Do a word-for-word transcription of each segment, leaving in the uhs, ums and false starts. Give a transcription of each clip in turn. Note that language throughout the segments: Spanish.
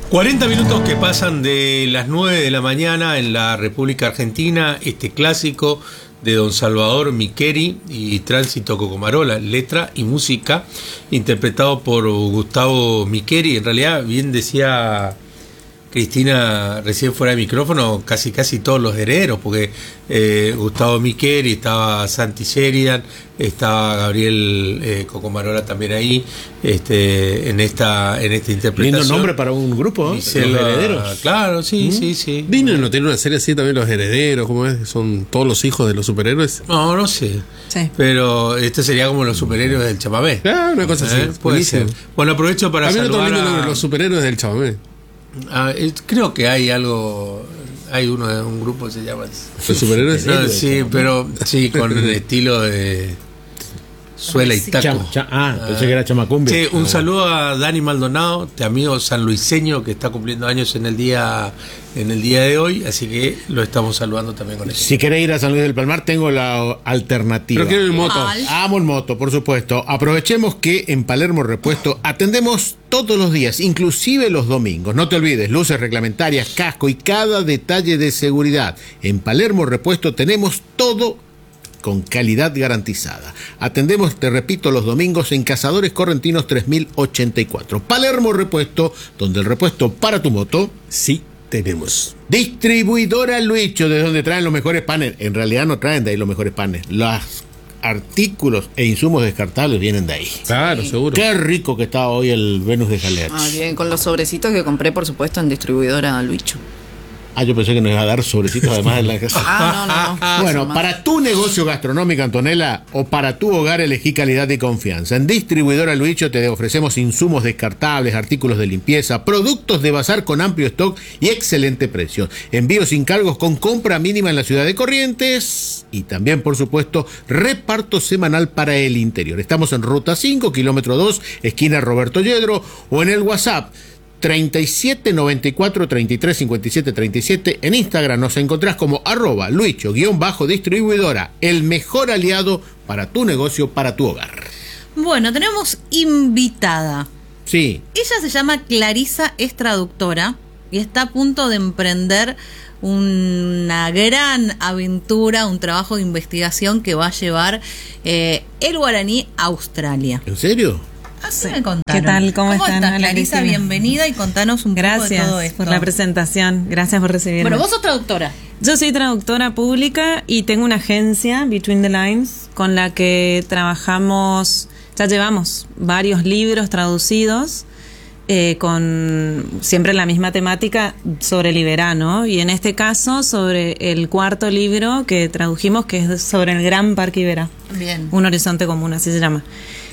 cuarenta minutos que pasan de las nueve de la mañana en la República Argentina, este clásico de don Salvador Micheri y Tránsito Cocomarola, letra y música, interpretado por Gustavo Micheri. En realidad, bien decía Cristina recién fuera de micrófono, casi casi todos los herederos, porque eh, Gustavo Micheri, estaba Santi Sheridan, estaba Gabriel eh, Cocomarola también ahí, este, en esta en esta interpretación. Lindo nombre para un grupo, ¿eh? Los herederos. Claro, sí, ¿Mm? sí, sí. Disney no tiene una serie así también, los herederos, ¿cómo es? Son todos los hijos de los superhéroes. No, no sé. Sí. Pero este sería como los superhéroes del chamamé. Ah, una cosa ¿Eh? así. Puede ser. Bueno, aprovecho para también saludar otro lindo a... los superhéroes del chamamé. Ah, creo que hay algo, hay uno de un grupo que se llama los superhéroes. No, sí, pero sí, con el estilo de suela y taco. Cham, cham, ah, pensé que era chamacumbia. Sí, un saludo a Dani Maldonado, este amigo sanluiseño que está cumpliendo años en el día en el día de hoy, así que lo estamos saludando también con eso. Si querés ir a San Luis del Palmar, tengo la alternativa. Pero quiero el moto. Mal. Amo el moto, por supuesto. Aprovechemos que en Palermo Repuesto atendemos todos los días, inclusive los domingos. No te olvides, luces reglamentarias, casco y cada detalle de seguridad. En Palermo Repuesto tenemos todo con calidad garantizada. Atendemos, te repito, los domingos en Cazadores Correntinos tres mil ochenta y cuatro. Palermo Repuesto, donde el repuesto para tu moto Sí, tenemos. Distribuidora Luicho, de donde traen los mejores panes. En realidad no traen de ahí los mejores panes. Los artículos e insumos descartables vienen de ahí. Claro, seguro. Qué rico que está hoy el Venus de Jalea. Ah, bien, con los sobrecitos que compré, por supuesto, en distribuidora Luicho. Ah, yo pensé que nos iba a dar sobrecitos además de la casa. Ah, no, no, no. Bueno, para tu negocio gastronómico, Antonella, o para tu hogar, elegí calidad y confianza. En Distribuidora Luicho te ofrecemos insumos descartables, artículos de limpieza, productos de bazar con amplio stock y excelente precio. Envío sin cargos con compra mínima en la ciudad de Corrientes y también, por supuesto, reparto semanal para el interior. Estamos en Ruta cinco, kilómetro dos, esquina Roberto Yedro, o en el WhatsApp treinta y siete noventa y cuatro treinta y tres cincuenta y siete treinta y siete. En Instagram nos encontrás como arroba luicho guión bajo distribuidora, el mejor aliado para tu negocio, para tu hogar. Bueno, tenemos invitada. Sí. Ella se llama Clarisa, es traductora y está a punto de emprender una gran aventura, un trabajo de investigación que va a llevar eh, el guaraní a Australia. ¿En serio? Así me contaron. ¿Qué tal? ¿Cómo, ¿Cómo están? estás, Hola, Clarisa? Cristina. Bienvenida y contanos un Gracias poco de todo esto. por la presentación. Gracias por recibirme. Bueno, vos sos traductora. Yo soy traductora pública y tengo una agencia, Between the Lines, con la que trabajamos, ya llevamos varios libros traducidos, eh, con siempre la misma temática sobre el Iberá, y en este caso sobre el cuarto libro que tradujimos, que es sobre el Gran Parque Iberá. Bien. Un horizonte común, así se llama.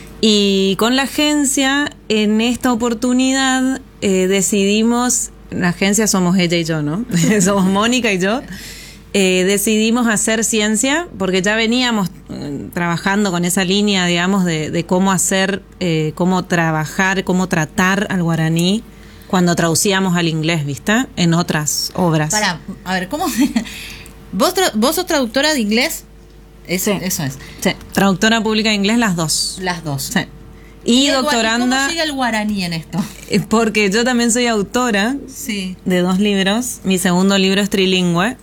Y con la agencia, en esta oportunidad, eh, decidimos, la agencia somos ella y yo, ¿no? Somos Mónica y yo. Eh, decidimos hacer ciencia, porque ya veníamos eh, trabajando con esa línea, digamos, de, de cómo hacer, eh, cómo trabajar, cómo tratar al guaraní cuando traducíamos al inglés, ¿viste? En otras obras. Pará, a ver, ¿cómo se... ¿Vos, tra- ¿Vos sos traductora de inglés? Eso, Sí. eso es. Sí, traductora pública de inglés, las dos. Las dos. Sí. Y, el gua- doctoranda, ¿Cómo llega el guaraní en esto? eh, porque yo también soy autora Sí. de dos libros. Mi segundo libro es trilingüe.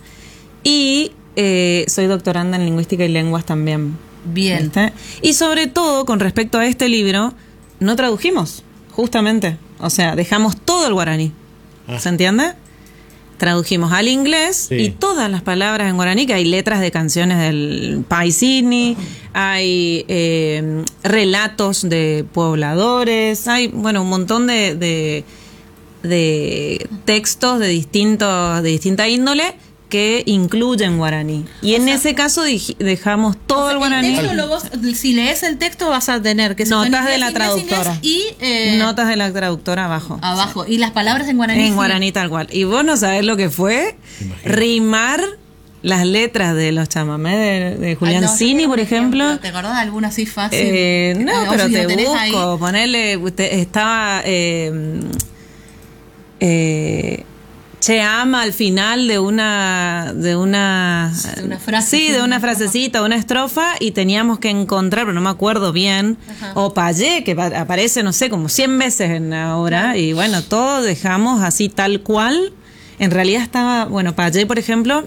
Y eh, soy doctoranda en lingüística y lenguas también. Bien. ¿Viste? Y sobre todo, con respecto a este libro, no tradujimos, justamente. O sea, dejamos todo el guaraní. Ah. ¿Se entiende? Tradujimos al inglés Sí. y todas las palabras en guaraní, que hay letras de canciones del Paisini, hay eh, relatos de pobladores, hay, bueno, un montón de, de, de textos de distintos, de distinta índole que incluyen guaraní. Y O en sea, ese caso dij- dejamos todo O sea, el guaraní. texto lo vos- si lees el texto vas a tener que Notas en inglés, de la inglés, traductora. inglés y eh, Notas de la traductora abajo. abajo. Y las palabras en guaraní. En sí. guaraní tal cual. Y vos no sabés lo que fue rimar las letras de los chamamés de, de Ay, Julián no, yo Cini, quiero por un ejemplo. ¿Te acordás de alguna así fácil? Eh, no, O pero si te lo tenés ahí. busco. Ponerle, usted estaba eh, eh, che ama al final de una de una, de una frase, sí, de una frasecita, una estrofa, y teníamos que encontrar, pero no me acuerdo bien, ajá, o Payé, que aparece, no sé, como cien veces en la obra, y bueno, todo dejamos así tal cual. En realidad estaba, bueno, Payé, por ejemplo,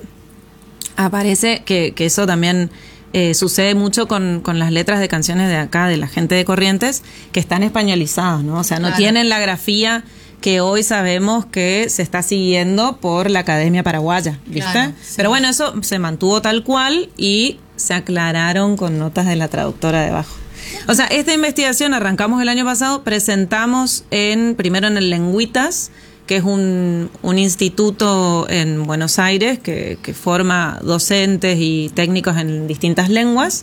aparece que, que eso también eh, sucede mucho con, con las letras de canciones de acá, de la gente de Corrientes, que están españolizadas, ¿no? O sea, no claro, tienen la grafía que hoy sabemos que se está siguiendo por la Academia Paraguaya, ¿viste? Claro, sí. Pero bueno, eso se mantuvo tal cual y se aclararon con notas de la traductora debajo. O sea, esta investigación arrancamos el año pasado, presentamos en primero en el Lengüitas, que es un, un instituto en Buenos Aires que, que forma docentes y técnicos en distintas lenguas.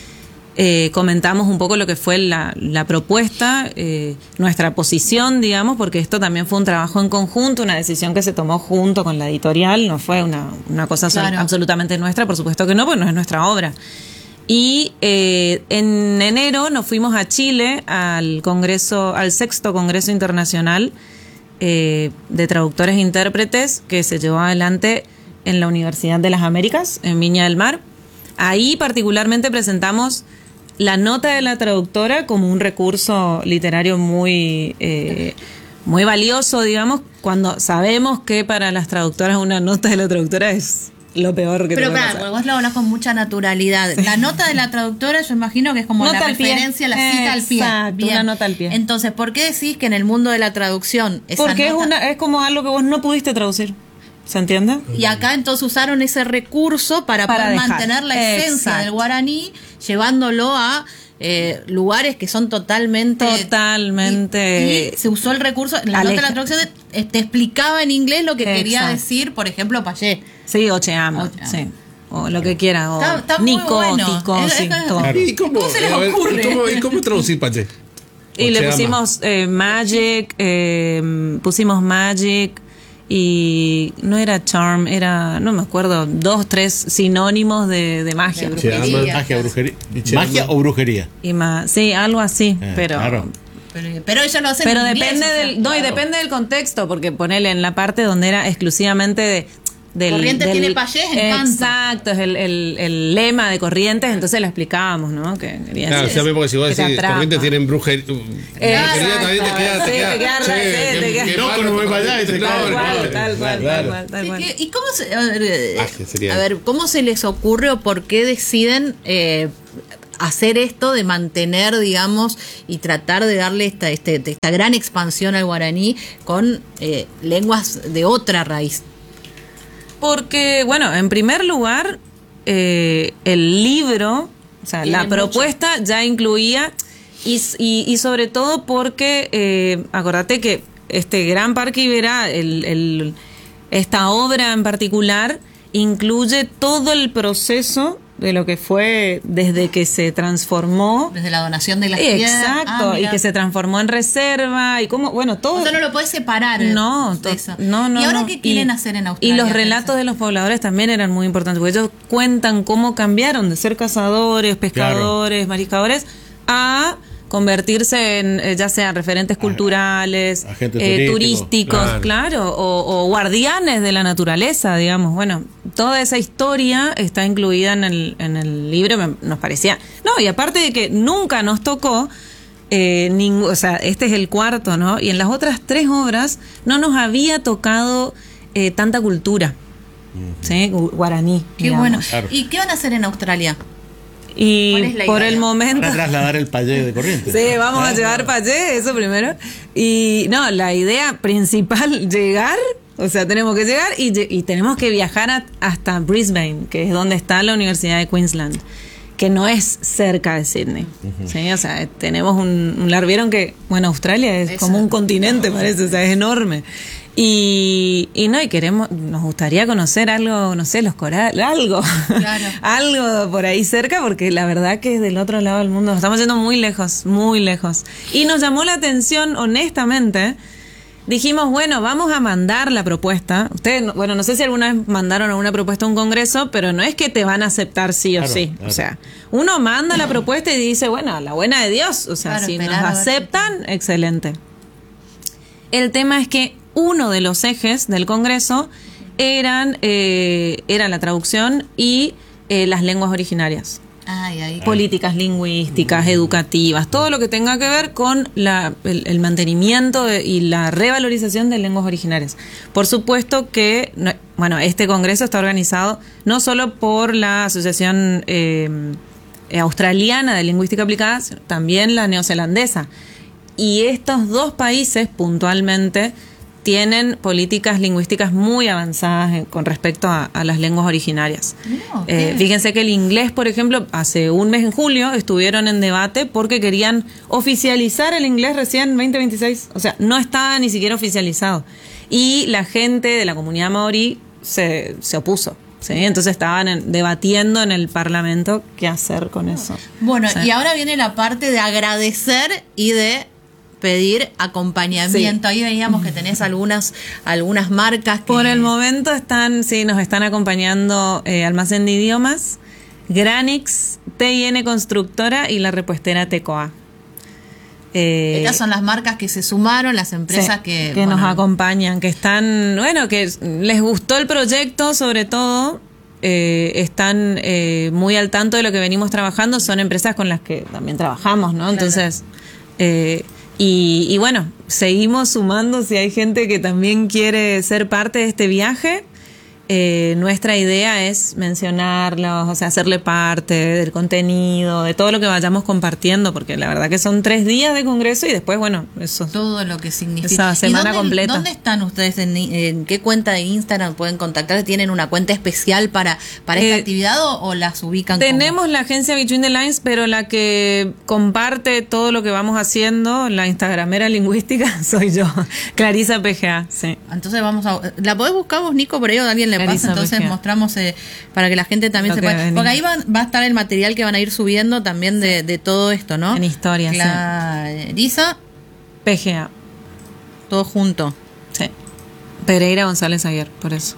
Eh, comentamos un poco lo que fue la, la propuesta, eh, nuestra posición, digamos, porque esto también fue un trabajo en conjunto, una decisión que se tomó junto con la editorial, no fue una, una cosa claro, absolutamente nuestra, por supuesto que no, porque no es nuestra obra. Y eh, en enero nos fuimos a Chile al congreso, al sexto Congreso Internacional eh, de Traductores e Intérpretes, que se llevó adelante en la Universidad de las Américas, en Viña del Mar. Ahí particularmente presentamos la nota de la traductora como un recurso literario muy, eh, muy valioso, digamos, cuando sabemos que para las traductoras una nota de la traductora es lo peor que Pero te puede claro, pasar. vos lo hablas con mucha naturalidad. Sí. La nota de la traductora yo imagino que es como nota la referencia, la cita al pie. Exacto, una nota al pie. Entonces, ¿por qué decís que en el mundo de la traducción esa Porque nota... es, una, es como algo que vos no pudiste traducir. ¿Se entiende? Y acá entonces usaron ese recurso para, para poder dejar. mantener la esencia Exacto. del guaraní, llevándolo a eh, lugares que son totalmente... Totalmente... Y, y se usó el recurso, la Aleja. nota de la traducción te, te explicaba en inglés lo que Exacto. quería decir, por ejemplo, Payé. Sí, o che ama, sí. O lo que quiera, o está, está Nico, bueno. Tico, es, sí, es, todo. Claro. ¿Y cómo, ¿Cómo se les a ver, ocurre? ¿y cómo, ¿Y cómo traducir Payé? Y le pusimos eh, Magic, eh, pusimos Magic, y no era charm, era, no me acuerdo, dos, tres sinónimos de, de magia. De brujería. Magia, brujería. ¿Magia o brujería? Y ma, sí, algo así, eh, pero... Claro. Pero, pero ella lo hace Pero en depende inglés, del, o sea, no, claro. y depende del contexto, porque ponele en la parte donde era exclusivamente de... Del, Corrientes del, tiene Payés en canto. Exacto, es el, el, el lema de Corrientes, entonces lo explicábamos, ¿no? Que quería claro, decir, sí, porque si vos decís Corrientes tienen brujería, brujería también te queda, sí, te queda, sí, te queda. No, pero no voy para allá y te Tal cual, tal cual, tal cual, tal cual. ¿Y cómo se, a ver, a ver, cómo se les ocurre o por qué deciden eh, hacer esto de mantener, digamos, y tratar de darle esta, este, esta gran expansión al guaraní con eh, lenguas de otra raíz? Porque, bueno, en primer lugar, eh, el libro, o sea, la propuesta mucho. ya incluía, y, y, y sobre todo porque, eh, acordate que este Gran Parque Iberá, el, el, esta obra en particular, incluye todo el proceso de lo que fue desde que se transformó. Desde la donación de las tierras. Exacto, ah, y que se transformó en reserva y cómo, bueno, todo. O sea, no lo puedes separar. No, de eso. no, no. ¿Y ahora no. qué quieren y, hacer en Australia? Y los relatos de los pobladores también eran muy importantes, porque ellos cuentan cómo cambiaron de ser cazadores, pescadores, claro. mariscadores, a convertirse en eh, ya sea referentes culturales, eh, turísticos, claro, claro o, o guardianes de la naturaleza, digamos. Bueno, toda esa historia está incluida en el, en el libro, me, nos parecía. No, y aparte de que nunca nos tocó, eh, ningún, o sea, este es el cuarto, ¿no? Y en las otras tres obras no nos había tocado eh, tanta cultura, uh-huh. ¿sí? Guaraní. Qué digamos. Bueno. Claro. ¿Y qué van a hacer en Australia? Y por el momento para trasladar el Payé de Corrientes. Sí, vamos a llevar Payé, eso primero. Y no, la idea principal, llegar, o sea, tenemos que llegar y, y tenemos que viajar a, hasta Brisbane, que es donde está la Universidad de Queensland, que no es cerca de Sydney. Uh-huh. ¿Sí? O sea, tenemos un, un largo, vieron que, bueno, Australia es eso. Como un continente, parece, o sea, es enorme. Y, y no, y queremos, nos gustaría conocer algo, no sé, los corales, algo, claro. algo por ahí cerca, porque la verdad que es del otro lado del mundo, nos estamos yendo muy lejos, muy lejos. Y nos llamó la atención, honestamente, dijimos, bueno, vamos a mandar la propuesta. Ustedes, bueno, no sé si alguna vez mandaron una propuesta a un congreso, pero no es que te van a aceptar sí o claro, sí. Claro. O sea, uno manda la propuesta y dice, bueno, la buena de Dios, o sea, claro, si nos aceptan, excelente. El tema es que uno de los ejes del Congreso eran eh, era la traducción y eh, las lenguas originarias. Ay, ay. Políticas lingüísticas, educativas, todo lo que tenga que ver con la, el, el mantenimiento de, y la revalorización de lenguas originarias. Por supuesto que, no, bueno, este congreso está organizado no solo por la Asociación eh, Australiana de Lingüística Aplicada, sino también la neozelandesa. Y estos dos países puntualmente tienen políticas lingüísticas muy avanzadas en, con respecto a, a las lenguas originarias. No, eh, fíjense que el inglés, por ejemplo, hace un mes en julio estuvieron en debate porque querían oficializar el inglés recién en veinte veintiséis. O sea, no estaba ni siquiera oficializado. Y la gente de la comunidad maorí se, se opuso. ¿Sí? Entonces estaban en, debatiendo en el Parlamento qué hacer con eso. Bueno, ¿sí? Y ahora viene la parte de agradecer y de pedir acompañamiento. Sí. Ahí veíamos que tenés algunas algunas marcas que... Por el momento están, sí, nos están acompañando eh, Almacén de Idiomas, Granix, T I N Constructora y la repuestera Tecoa. Eh, Estas son las marcas que se sumaron, las empresas sí, que... que bueno, nos acompañan, que están, bueno, que les gustó el proyecto, sobre todo, eh, están eh, muy al tanto de lo que venimos trabajando, son empresas con las que también trabajamos, ¿no? Entonces, eh, y, y bueno, seguimos sumando si hay gente que también quiere ser parte de este viaje. Eh, nuestra idea es mencionarlos, o sea, hacerle parte del contenido, de todo lo que vayamos compartiendo, porque la verdad que son tres días de congreso y después, bueno, eso. Todo lo que significa. Esa semana dónde, completa. ¿Dónde están ustedes? ¿En, en qué cuenta de Instagram pueden contactar? ¿Tienen una cuenta especial para, para esta eh, actividad o, o las ubican? Tenemos como? la agencia Between the Lines, pero la que comparte todo lo que vamos haciendo, la instagramera lingüística, soy yo, Clarisa P G A, sí. Entonces vamos a... ¿La podés buscar vos, Nico? Por ahí o alguien le pasa, Clarisa entonces P G A. Mostramos eh, para que la gente también Lo se que pueda... venimos. Porque ahí va, va a estar el material que van a ir subiendo también de, de todo esto, ¿no? En historia, sí. Clarisa, P G A, todo junto. sí. Pereira González Aguiar, por eso.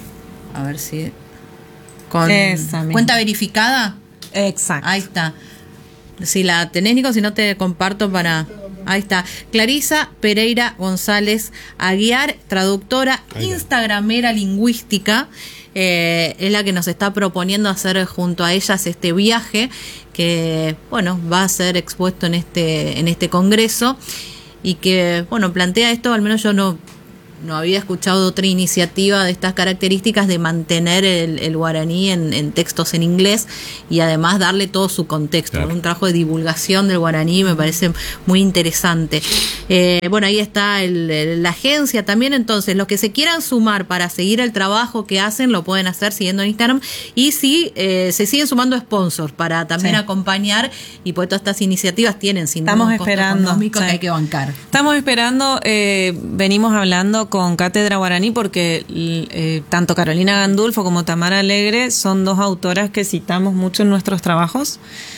A ver si... Con Esa misma. cuenta verificada. Exacto. Ahí está. Si la tenés, Nico, si no te comparto para... Ahí está. Clarisa Pereira González Aguiar, traductora, instagramera lingüística, eh, es la que nos está proponiendo hacer junto a ellas este viaje que, bueno, va a ser expuesto en este, en este congreso y que, bueno, plantea esto, al menos yo no... No había escuchado otra iniciativa de estas características de mantener el, el guaraní en, en textos en inglés y además darle todo su contexto. Claro. Un trabajo de divulgación del guaraní me parece muy interesante. Eh, bueno, ahí está el, el, la agencia también. Entonces, los que se quieran sumar para seguir el trabajo que hacen lo pueden hacer siguiendo en Instagram. Y si eh, se siguen sumando sponsors para también sí. acompañar, y pues todas estas iniciativas tienen sin Estamos duda un esperando, costo económico sí. que hay que bancar. Estamos esperando, eh, venimos hablando con Cátedra Guaraní porque eh, tanto Carolina Gandulfo como Tamara Alegre son dos autoras que citamos mucho en nuestros trabajos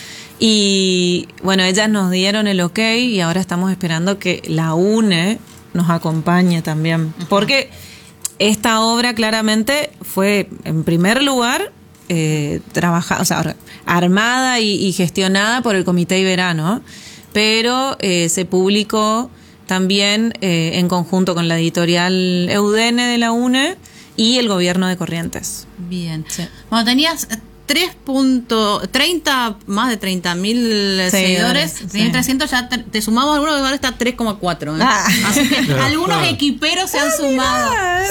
y bueno, ellas nos dieron el ok y ahora estamos esperando que la UNE nos acompañe también, uh-huh. porque esta obra claramente fue en primer lugar eh, trabajada, o sea, armada y, y gestionada por el Comité Iberano, pero eh, se publicó también eh, en conjunto con la editorial Eudene de la UNE y el gobierno de Corrientes. Bien. Sí. Bueno, tenías tres punto treinta, más de treinta mil seguidores, tenías sí. trescientos, ya te, te sumamos algunos, ahora está tres coma cuatro. ¿eh? Ah. Así que algunos equiperos se han ah, sumado. Mirá,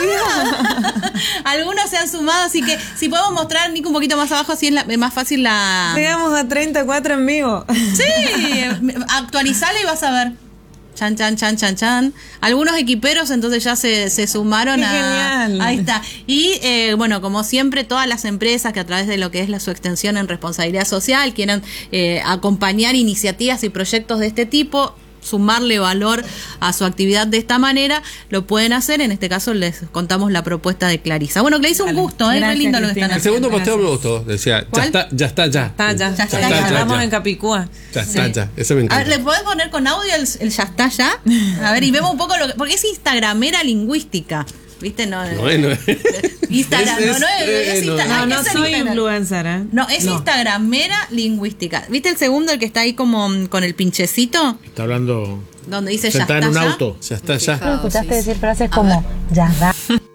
sí, algunos se han sumado, así que si podemos mostrar, Nico, un poquito más abajo, así es la, más fácil la... Llegamos a treinta y cuatro en vivo. Sí, actualizala y vas a ver. Chan, chan, chan, chan, chan. Algunos equiperos entonces ya se, se sumaron. Qué a... Genial. Ahí está. Y eh, bueno, como siempre, todas las empresas que a través de lo que es la, su extensión en responsabilidad social quieran eh, acompañar iniciativas y proyectos de este tipo, sumarle valor a su actividad de esta manera, lo pueden hacer. En este caso les contamos la propuesta de Clarisa. Bueno, Clarisa, un gusto, ¿eh? Muy lindo lo que están haciendo. El segundo posteo me gustó, decía, ya está, ya está, ya. Está, ya, ya, ya, ya, ya, estamos ya. en Capicúa. Ya está, sí. ya. Eso me encanta. A ver, ¿le podés poner con audio el, el ya está, ya? A ver, y vemos un poco lo que... Porque es instagramera lingüística. ¿Viste? No, Bueno. Instagram, Es- no, no es, es- es eh, no. Instagram. No, hay que no ser soy Instagram. influencer, ¿eh? No, es Instagramera lingüística. ¿Viste el segundo, el que está ahí como mm, con el pinchecito? Está hablando Donde dice ya sentada está en un ya. auto. Ya está, ya. Fijado, ¿Escuchaste sí, decir sí. frases A como ya da?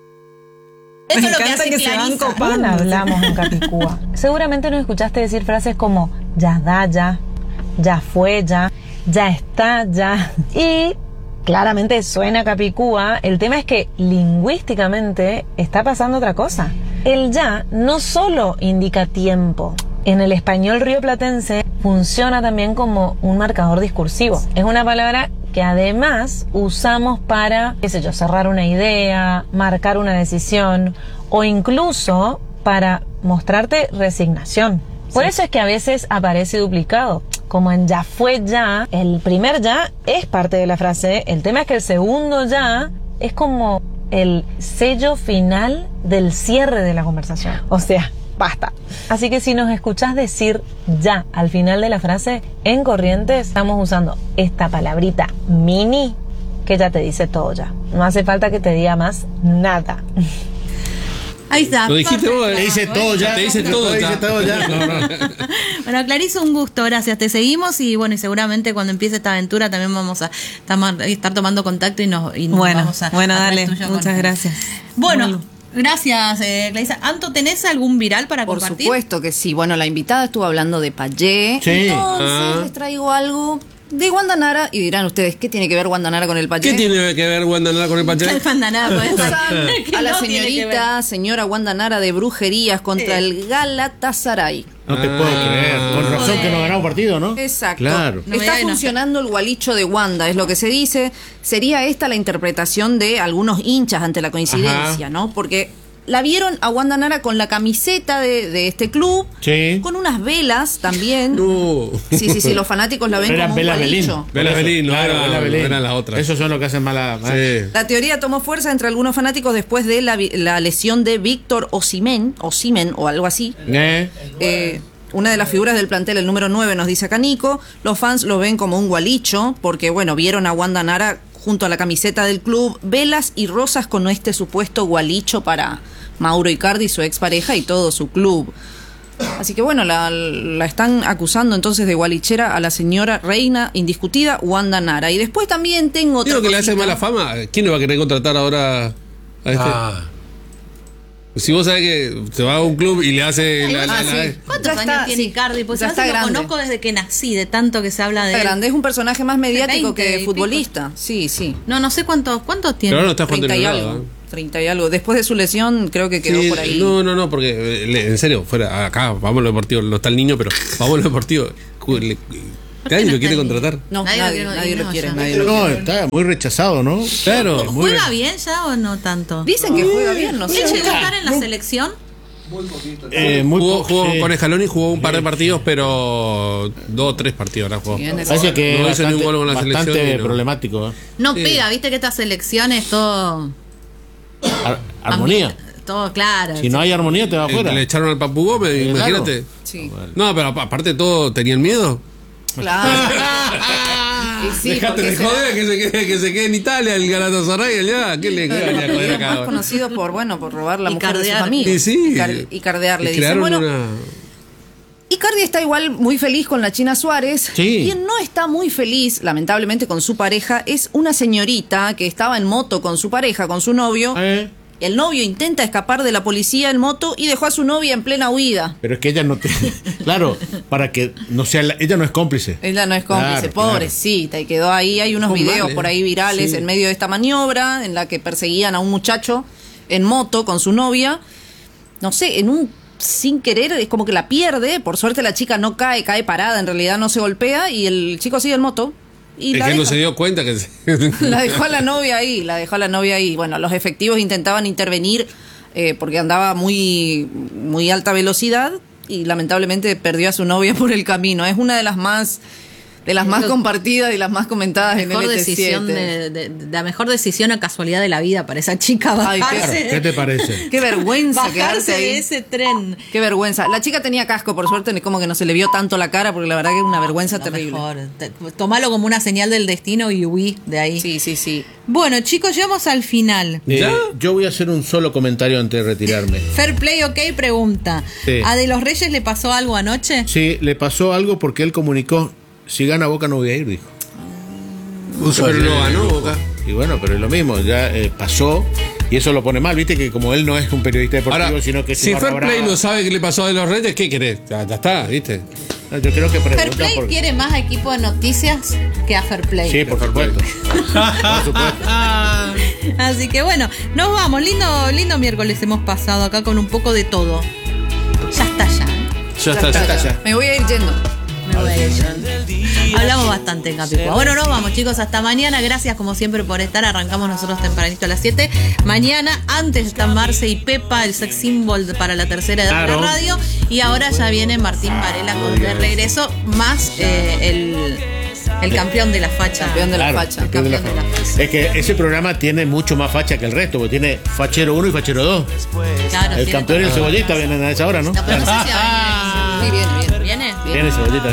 Eso Me es lo que encanta hace que se van Clarisa. copando. Bueno, hablamos en Capicúa. Seguramente nos escuchaste decir frases como ya da, ya, ya fue, ya, ya está, ya. Y claramente suena Capicúa. El tema es que lingüísticamente está pasando otra cosa. El ya no solo indica tiempo. En el español rioplatense funciona también como un marcador discursivo. Es una palabra que además usamos para, qué sé yo, cerrar una idea, marcar una decisión o incluso para mostrarte resignación. Por eso es que a veces aparece duplicado. Como en ya fue ya, el primer ya es parte de la frase. El tema es que el segundo ya es como el sello final del cierre de la conversación. O sea, basta. Así que si nos escuchás decir ya al final de la frase, en Corrientes estamos usando esta palabrita mini que ya te dice todo ya. No hace falta que te diga más nada. Ahí está. Lo dijiste vos, Te dice todo ya. Te dice todo Te ya. dice todo ya. No, no. Bueno, Clarisa, un gusto, gracias. Te seguimos y bueno, y seguramente cuando empiece esta aventura también vamos a estar, estar tomando contacto y nos, y nos Bueno, vamos a. bueno, a través dale. tuyo con- Muchas gracias. Bueno, gracias, eh, Clarisa. Anto, ¿tenés algún viral para Por compartir? supuesto que sí. Bueno, la invitada estuvo hablando de Payé. Sí. Entonces Ah. les traigo algo de Wanda Nara. Y dirán ustedes, ¿qué tiene que ver Wanda Nara con el Payé? ¿Qué tiene que ver Wanda Nara con el Pachá? El pandanada, pues. Que A la no tiene que ver. señorita, señora Wanda Nara de brujerías contra el Galatasaray. No te puedo Ah. creer. Con razón que no ganó un partido, ¿no? Exacto. Claro. No me Está diga que no funcionando el gualicho de Wanda, es lo que se dice. Sería esta la interpretación de algunos hinchas ante la coincidencia, Ajá. ¿no? Porque la vieron a Wanda Nara con la camiseta de, de este club, Sí. con unas velas también. No. Sí, sí, sí, los fanáticos la ven Eran como un Vela Belín. gualicho. Vela Por eso, Belín, no claro, era- Vela Belín. eran las otras. Esos son los que hacen mala. Sí. La teoría tomó fuerza entre algunos fanáticos después de la, vi- la lesión de Víctor Osimhen, Osimhen o algo así. ¿Eh? Eh, una de las figuras del plantel, el número nueve, nos dice acá Nico. Los fans lo ven como un gualicho porque, bueno, vieron a Wanda Nara junto a la camiseta del club, velas y rosas con este supuesto gualicho para Mauro Icardi, su expareja y todo su club. Así que bueno, la, la están acusando entonces de gualichera a la señora reina indiscutida Wanda Nara. Y después también tengo otra Digo que le hace cosita. mala fama. ¿Quién le va a querer contratar ahora a este? Ah, Si vos sabés que se va a un club y le hace la, la- Ah, la- sí. ¿Cuántos Ya años está, tiene sí. Icardi? Pues Ya sabes, está lo grande. conozco desde que nací, de tanto que se habla de Está él. grande, es un personaje más mediático veinte y que pico. futbolista. Sí, sí. No, no sé cuántos, cuántos tiene. Pero ahora no está jugando treinta y en ningún algo. lado, ¿eh? treinta y algo. Después de su lesión, creo que quedó Sí, por ahí. No, no, no, porque eh, le- en serio, fuera acá, vamos a lo deportivo, no está el niño, pero vamos a lo deportivo. Cu- le- Nadie no lo está quiere el contratar. No, Nadie nadie, lo quiere- nadie lo no, quiere. ya. nadie lo No, quiere. está muy rechazado, ¿no? Claro. Muy ¿Juega bien. bien ya o no tanto? Dicen que juega bien, no ¿Él sé. llegó a estar en la selección? Eh, muy jugó poco, jugó sí. con Escaloni, jugó un par de partidos, pero dos o tres partidos ahora jugó. Bien, Parece que No es hizo ni un bastante, gol con la bastante selección y no. problemático. ¿eh? No Sí. pega, viste que estas selecciones todo... Ar- armonía. Todo claro. Si no hay armonía, te va Eh, afuera. Le echaron al Papu Gómez, Sí, claro. imagínate. Sí, No, pero apa- aparte de todo, ¿tenían miedo? claro. Y sí, Dejate porque de será- joder, que se, quede, que se quede en Italia, el Galatasaray allá. ¿Qué le qué le venía a joder Más acá? conocido por, bueno, por robar la Y mujer de sus cardear. amigos. Y sí. Y, car- y cardear, le Y dicen. crearon Bueno, una... Icardi está igual muy feliz con la China Suárez. Sí. Quien no está muy feliz, lamentablemente, con su pareja es una señorita que estaba en moto con su pareja, con su novio. ¿Eh? El novio intenta escapar de la policía en moto y dejó a su novia en plena huida. Pero es que ella no te. Claro, para que no sea. la- Ella no es cómplice. Ella no es cómplice, Claro, pobrecita, y quedó ahí. Hay unos Son videos males. por ahí virales Sí. en medio de esta maniobra en la que perseguían a un muchacho en moto con su novia. No sé, en un sin querer es como que la pierde. Por suerte la chica no cae, cae parada, en realidad no se golpea y el chico sigue en moto. Y Es la que no deja. se dio cuenta que... se- La dejó a la novia ahí, la dejó a la novia ahí. Bueno, los efectivos intentaban intervenir eh, porque andaba muy, muy alta velocidad y lamentablemente perdió a su novia por el camino. Es una de las más de las más compartidas y las más comentadas en Mejor N T siete. decisión de, de- de- la mejor decisión o casualidad de la vida para esa chica Ay, bajarse, Claro, ¿qué te parece? Qué vergüenza bajarse quedarse de ahí. ese tren. Qué vergüenza. La chica tenía casco, por suerte, como que no se le vio tanto la cara, porque la verdad que es una vergüenza Lo terrible. mejor. Te- Tomalo como una señal del destino y huí de ahí. Sí, sí, sí. Bueno, chicos, llegamos al final. Eh, yo voy a hacer un solo comentario antes de retirarme. Fair Play OK pregunta: Sí. ¿a De los Reyes le pasó algo anoche? Sí, le pasó algo porque él comunicó, si gana Boca no voy a ir, dijo. Pero no ganó Boca. Y bueno, pero es lo mismo, ya eh, pasó y eso lo pone mal, viste que como él no es un periodista deportivo, Ahora, sino que es si un Fair barra Play brava. no sabe qué le pasó a De los Reyes, ¿qué querés? Ya, ya está, ¿viste? No, yo creo que Fair pregunta Play por... quiere más equipo de noticias que a Fair Play. Sí, por supuesto. Por supuesto. Así que bueno, nos vamos. Lindo, lindo miércoles hemos pasado acá con un poco de todo. Ya está ya. Ya está, ya está. ya. Me voy a ir yendo. Me voy a ir. Hablamos bastante en Capicúa. Bueno, nos vamos, chicos. Hasta mañana. Gracias, como siempre, por estar. Arrancamos nosotros tempranito a las siete. Mañana, antes están Marce y Pepa, el sex symbol para la tercera edad Claro. de la radio. Y ahora ya viene Martín Varela con de regreso, más eh, el, el campeón de la facha. Campeón de la Claro, facha. campeón de la Campeón de la facha. Es que ese programa tiene mucho más facha que el resto, porque tiene fachero uno y fachero dos. Claro, El tiene campeón y el todo. cebollita vienen a esa hora, ¿no? No, pero no sé si va a venir. Sí, viene, viene. ¿Viene? Viene cebollita.